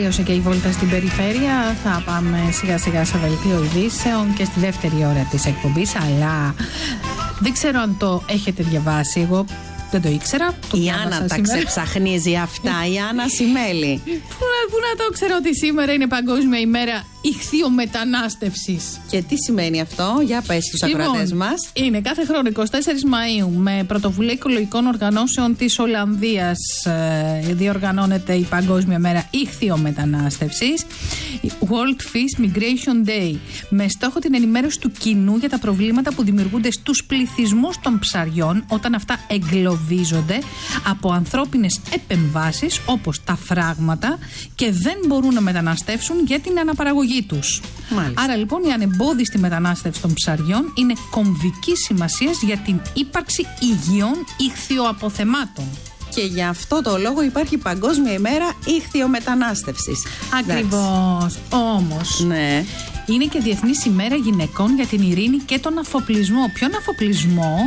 τελείωσε και η βόλτα στην περιφέρεια. Θα πάμε σιγά σιγά σε δελτίο ειδήσεων και στη δεύτερη ώρα της εκπομπής. Αλλά δεν ξέρω αν το έχετε διαβάσει. Εγώ δεν το ήξερα. Η Άννα τα ξεψαχνίζει αυτά. Η Άννα Σιμέλη. Πού να το ξέρω ότι σήμερα είναι Παγκόσμια ημέρα ηχθειομετανάστευσης. Και τι σημαίνει αυτό, για πες στους ακροατές μας. Είναι κάθε χρόνο 24 Μαΐου με πρωτοβουλία οικολογικών οργανώσεων της Ολλανδίας διοργανώνεται η Παγκόσμια μέρα ηχθειομετανάστευσης, World Fish Migration Day, με στόχο την ενημέρωση του κοινού για τα προβλήματα που δημιουργούνται στους πληθυσμούς των ψαριών όταν αυτά εγκλωβίζονται από ανθρώπινες επεμβάσεις όπως τα φράγματα και δεν μπορούν να μεταναστεύσουν για την αναπαραγωγή τους. Μάλιστα. Άρα λοιπόν η ανεμπόδιστη μετανάστευση των ψαριών είναι κομβικής σημασίας για την ύπαρξη υγιών ηχθειοαποθεμάτων. Και γι' αυτό το λόγο υπάρχει Παγκόσμια ημέρα ηχθειομετανάστευσης. Ακριβώς. Όμως Ναι. είναι και Διεθνής ημέρα γυναικών για την ειρήνη και τον αφοπλισμό. Ποιον αφοπλισμό?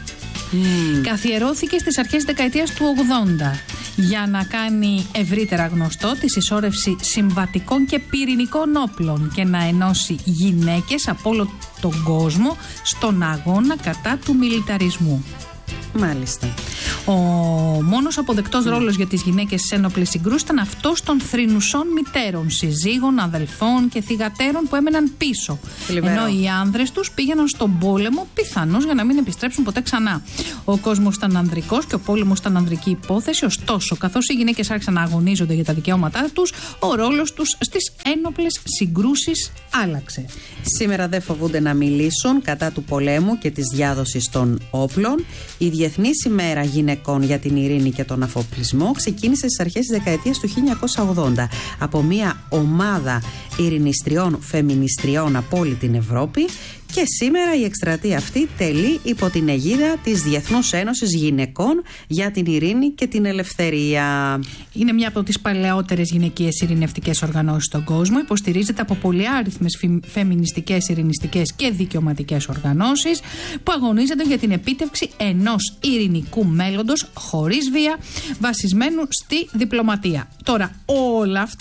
Καθιερώθηκε στις αρχές της δεκαετίας του 80 για να κάνει ευρύτερα γνωστό τη συσσόρευση συμβατικών και πυρηνικών όπλων και να ενώσει γυναίκες από όλο τον κόσμο στον αγώνα κατά του μιλιταρισμού. Μάλιστα. Ο μόνος αποδεκτός ρόλος για τις γυναίκες σε ένοπλες συγκρούσεις ήταν αυτός των θρηνουσών μητέρων, συζύγων, αδελφών και θυγατέρων που έμεναν πίσω. Θλιβερό. Ενώ οι άνδρες τους πήγαιναν στον πόλεμο πιθανώς για να μην επιστρέψουν ποτέ ξανά. Ο κόσμος ήταν ανδρικός και ο πόλεμος ήταν ανδρική υπόθεση. Ωστόσο, καθώς οι γυναίκες άρχισαν να αγωνίζονται για τα δικαιώματά τους, ο ρόλος τους στις ένοπλες συγκρούσεις άλλαξε. Σήμερα δεν φοβούνται να μιλήσουν κατά του πολέμου και της διάδοσης των όπλων. Η Διεθνής ημέρα γυναικών για την ειρήνη και τον αφοπλισμό ξεκίνησε στις αρχές της δεκαετίας του 1980 από μια ομάδα ειρηνιστριών, φεμινιστριών από όλη την Ευρώπη. Και σήμερα η εκστρατεία αυτή τελεί υπό την αιγίδα της Διεθνούς Ένωσης Γυναικών για την Ειρήνη και την Ελευθερία. Είναι μια από τις παλαιότερες γυναικείες ειρηνευτικές οργανώσεις στον κόσμο. Υποστηρίζεται από πολυάριθμες φεμινιστικές, ειρηνιστικές και δικαιωματικές οργανώσεις που αγωνίζονται για την επίτευξη ενός ειρηνικού μέλλοντος χωρίς βία, βασισμένου στη διπλωματία. Τώρα, όλα αυτά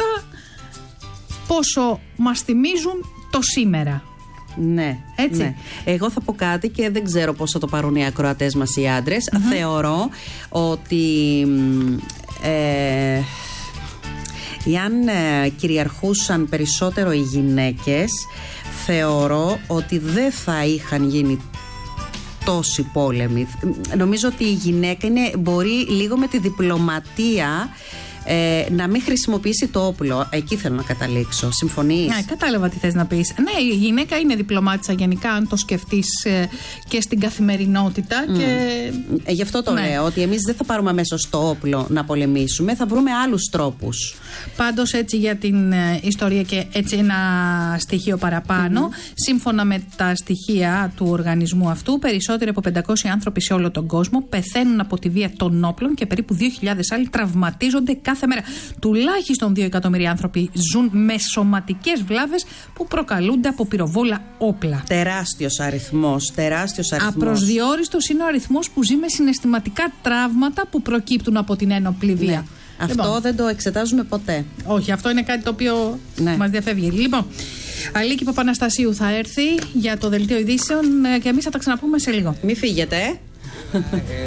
πόσο μας θυμίζουν το σήμερα. Ναι, έτσι. Ναι. Εγώ θα πω κάτι και δεν ξέρω πώς θα το πάρουν οι ακροατές μας οι άντρες. Θεωρώ ότι εάν κυριαρχούσαν περισσότερο οι γυναίκες, θεωρώ ότι δεν θα είχαν γίνει τόσοι πόλεμοι. Νομίζω ότι η γυναίκα μπορεί λίγο με τη διπλωματία να μην χρησιμοποιήσει το όπλο. Εκεί θέλω να καταλήξω. Συμφωνείς? Ναι, κατάλαβα τι θες να πεις. Ναι, η γυναίκα είναι διπλωμάτισσα γενικά, αν το σκεφτείς και στην καθημερινότητα. Και... Γι' αυτό το λέω, ότι εμείς δεν θα πάρουμε αμέσως το όπλο να πολεμήσουμε, θα βρούμε άλλους τρόπους. Πάντως, έτσι για την ιστορία και έτσι ένα στοιχείο παραπάνω, σύμφωνα με τα στοιχεία του οργανισμού αυτού, περισσότεροι από 500 άνθρωποι σε όλο τον κόσμο πεθαίνουν από τη βία των όπλων και περίπου 2.000 άλλοι τραυματίζονται κάθε μέρα. Τουλάχιστον 2 εκατομμύρια άνθρωποι ζουν με σωματικές βλάβες που προκαλούνται από πυροβόλα όπλα. Τεράστιος αριθμός. Απροσδιόριστος είναι ο αριθμός που ζει με συναισθηματικά τραύματα που προκύπτουν από την ένοπλη βία. Ναι. Αυτό δεν το εξετάζουμε ποτέ. Όχι, αυτό είναι κάτι το οποίο μας διαφεύγει. Λοιπόν, Αλίκη Παπαναστασίου θα έρθει για το δελτίο ειδήσεων και εμείς θα τα ξαναπούμε σε λίγο. Μην φύγετε.